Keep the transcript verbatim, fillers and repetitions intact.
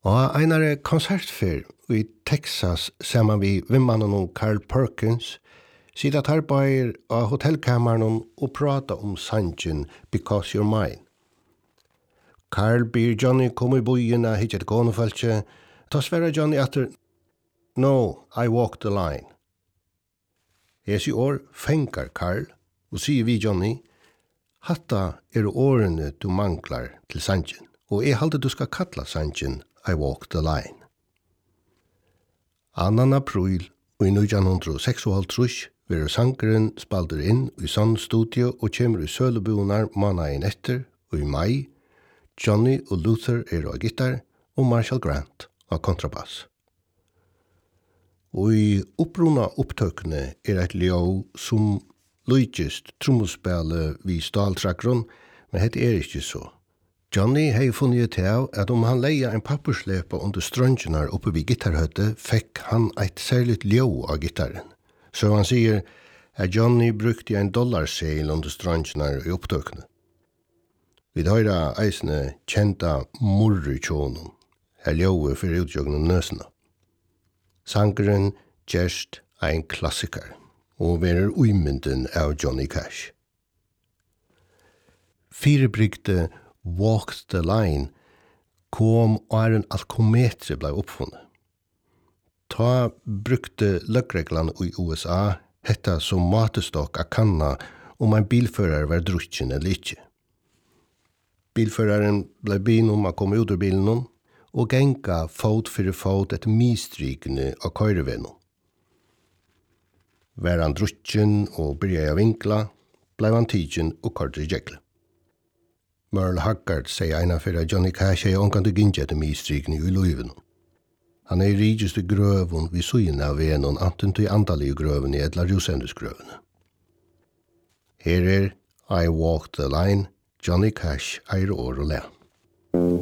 Og einare konsertfyr i Texas saman vi vimmannen om Carl Perkins sida tarbair av hotellkammaren og prata om sanjen Because You're Mine. Carl bir Johnny kom i bojina hit et konefalche, ta sverra Johnny atter No, I walk the line. Esi år fengar Carl og sier vi Johnny hatta er årene du manglar til sanjen, og jeg halde du skal kalla sanjen I walk the line. Annan april og i nitjan seksoghalvtrýss veru sangeren spaldur inn i Sun Studio og kjemur i sølebunar månaden etter, og i mai, Johnny og Luther er av gitar og Marshall Grant av kontrabass. Og i oppruna opptøkene er et ljå som lykist trommelspillet vi ståltrakron, men det er ikke så. Johnny hei funnet til at om han leia en papperslepa under strøngenar oppe vid gitarhøtte, fikk han et særligt ljå av gitaren. Så han sier at Johnny brukte en dollarseil under strøngenar i opptøkene. Vi høyra eisne kjenta morrutjonen, her ljået for utjøgnen nøsene. Sangeren gjerst ein klassiker, og verer uimynden av Johnny Cash. Firebrygte Walk the Line kom og er en alkometre blei oppfunnet. Ta brukte løggreglan i U S A hetta som matestokk a kanna om en bilfører var drukken eller ikke. Bilføreren blei bin om a komme ut ur bilen og genga fot fyrir fot etter mistrykene av køyrevennen. Var han drukken og byrja av vinkla, blei han tidsen og kørte i jekle. Merle Haggard sier eina fyrir at Johnny Cash er omkant og gynnsi etter mistrykene i løyven. Han er i rygest i grøven vi sugen av vennen, anten til andalige grøven i edla rusendusgrøvene. Her er I Walk the Line, Johnny Cash, eir år og le.